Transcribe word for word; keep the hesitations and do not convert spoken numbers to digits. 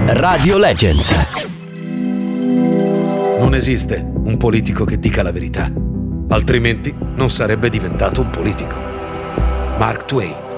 Radio Legends. Non esiste un politico che dica la verità, altrimenti non sarebbe diventato un politico. Mark Twain.